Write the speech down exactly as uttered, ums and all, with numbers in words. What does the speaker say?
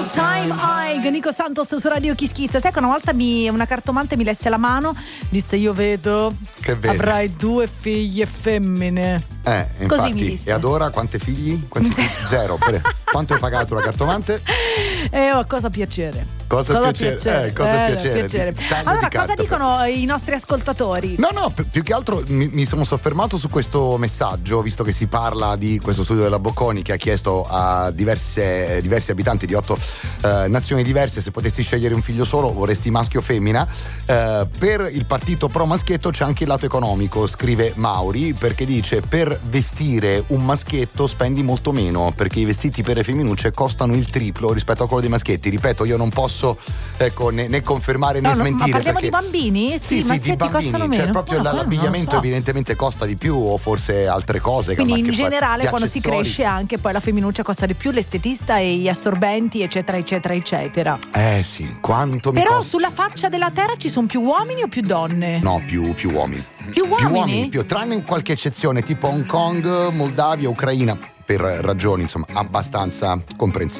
Time High, Nico Santos su Radio Kiss Kiss. Sai che una volta mi, una cartomante mi lesse la mano, disse: io vedo che vedi? Avrai due figlie femmine. Eh, infatti. Così mi disse. E ad ora quanti figli? Quanti Zero. figli? Zero. Per... Quanto hai pagato la cartomante? Eh, oh, cosa piacere. Cosa, cosa piacere? piacere. Eh, cosa eh, piacere. piacere. Di Allora, cosa carta, dicono per... i nostri ascoltatori? No, no, pi- più che altro mi, mi sono soffermato su questo messaggio, visto che si parla di questo studio della Bocconi che ha chiesto a diverse, diversi abitanti di otto eh, nazioni diverse se potessi scegliere un figlio solo, vorresti maschio o femmina. Eh, per il partito pro maschietto c'è anche il lato economico, scrive Mauri, perché dice: per vestire un maschietto spendi molto meno, perché i vestiti per le femminucce costano il triplo rispetto a quello dei maschietti. Ripeto, io non posso ecco né, né confermare né no, no, smentire. Ma parliamo perché... di bambini? Sì, sì, i sì, maschietti di bambini, costano meno. Cioè proprio no, l'abbigliamento so. evidentemente costa di più, o forse altre cose. Quindi in che generale fa... quando accessori. si cresce anche poi la femminuccia costa di più, l'estetista e gli assorbenti eccetera eccetera eccetera. Eh sì, quanto mi Però costa? sulla faccia della terra ci sono più uomini o più donne? No, più, più uomini. Più uomini? Più uomini, più, tranne in qualche eccezione tipo Hong Kong, Moldavia, Ucraina, per ragioni insomma abbastanza comprensibili.